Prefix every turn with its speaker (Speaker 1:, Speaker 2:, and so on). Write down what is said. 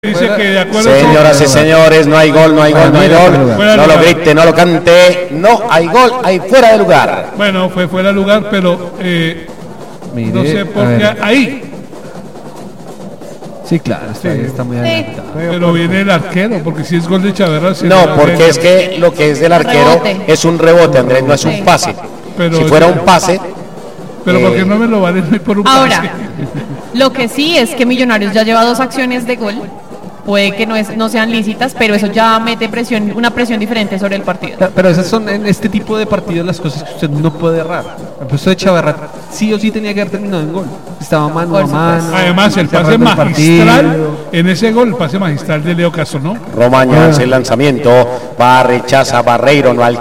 Speaker 1: Dice que de acuerdo.
Speaker 2: Señoras y señores, no hay gol, no hay gol, no hay gol. No lo grite, no lo cante. No hay gol, hay fuera de lugar.
Speaker 1: Bueno, fue fuera de lugar, pero
Speaker 3: Mire,
Speaker 1: no sé por qué ahí.
Speaker 3: Sí, claro, está muy adelantado.
Speaker 1: Pero viene el arquero, porque si es gol de Chaverra.
Speaker 2: No, porque es que lo que es del arquero es un rebote, Andrés, no es un pase.
Speaker 1: Pero
Speaker 2: si fuera un pase.
Speaker 1: Pero porque no me lo vale por un
Speaker 4: Ahora,
Speaker 1: pase.
Speaker 4: lo que sí es que Millonarios ya lleva 2 acciones de gol. Puede que no sean lícitas, pero eso ya mete presión, una presión diferente sobre el partido.
Speaker 3: Pero esas son en este tipo de partidos las cosas que usted no puede errar. El puesto de Chaverra sí o sí tenía que haber terminado en gol. Estaba mano a mano.
Speaker 1: Además, el pase magistral en ese gol, el pase magistral de Leo Castro, ¿no?
Speaker 2: Romaña hace el lanzamiento, va, rechaza Barreiro, no alcanza.